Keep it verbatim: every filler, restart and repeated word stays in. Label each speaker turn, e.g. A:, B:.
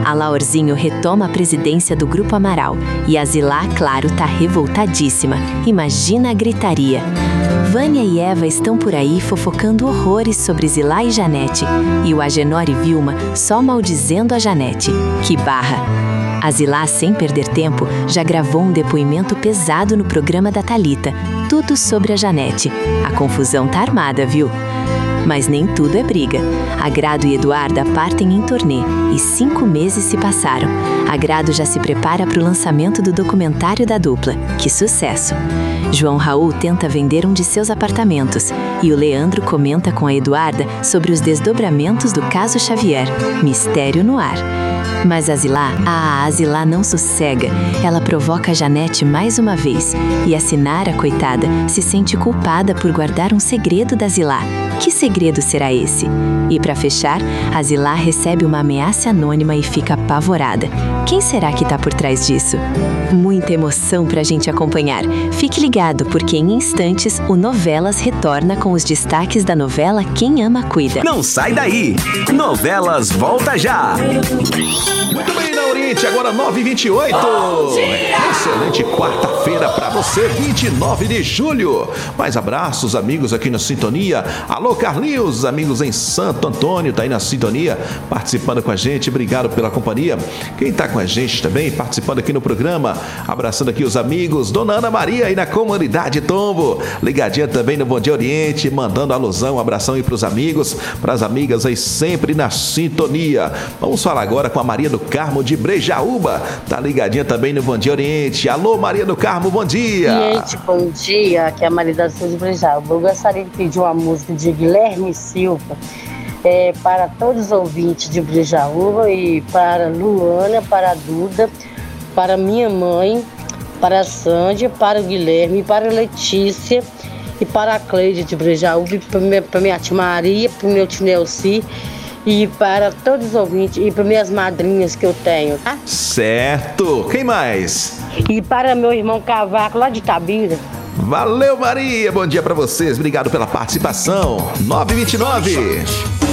A: A Laorzinho retoma a presidência do Grupo Amaral e a Zilá, claro, tá revoltadíssima. Imagina a gritaria. Vânia e Eva estão por aí fofocando horrores sobre Zilá e Janete, e o Agenor e Vilma só maldizendo a Janete. Que barra! A Zilá, sem perder tempo, já gravou um depoimento pesado no programa da Thalita, tudo sobre a Janete. A confusão tá armada, viu? Mas nem tudo é briga. Agrado e Eduarda partem em turnê e cinco meses se passaram. Agrado já se prepara para o lançamento do documentário da dupla. Que sucesso! João Raul tenta vender um de seus apartamentos e o Leandro comenta com a Eduarda sobre os desdobramentos do caso Xavier. Mistério no ar. Mas a Zilá, ah, a Zilá não sossega. Ela provoca a Janete mais uma vez e a Sinara, coitada, se sente culpada por guardar um segredo da Zilá. Que segredo será esse? E para fechar, a Zilá recebe uma ameaça anônima e fica apavorada. Quem será que tá por trás disso? Muita emoção pra gente acompanhar. Fique ligado, porque em instantes o Novelas retorna com os destaques da novela Quem Ama Cuida.
B: Não sai daí! Novelas volta já!
C: Muito bem, na Oriente, agora nove e vinte e oito. Excelente quarta-feira pra você, vinte e nove de julho. Mais abraços, amigos aqui na sintonia. Alô, Carlinhos, amigos em Santo Antônio, tá aí na sintonia, participando com a gente. Obrigado pela companhia. Quem tá com a gente também, participando aqui no programa, abraçando aqui os amigos. Dona Ana Maria aí na comunidade Tombo, ligadinha também no Bom Dia Oriente, mandando alusão, um abração aí pros amigos, pras amigas aí sempre na sintonia. Vamos falar agora com a Maria do Carmo de Brejaúba, tá ligadinha também no Bom Dia Oriente. Alô, Maria do Carmo, bom dia.
D: Gente, bom dia, aqui é a Maria da Silva de Brejaúba. Eu gostaria de pedir uma música de Guilherme Silva é, para todos os ouvintes de Brejaúba e para Luana, para a Duda, para minha mãe, para a Sândia, para o Guilherme, para a Letícia e para a Cleide de Brejaúba, e para minha, para minha tia Maria, para o meu tio Nelci, e para todos os ouvintes e para minhas madrinhas que eu tenho, tá?
C: Certo. Quem mais?
D: E para meu irmão Cavaco, lá de Itabira.
C: Valeu, Maria. Bom dia pra vocês. Obrigado pela participação. nove e vinte e nove.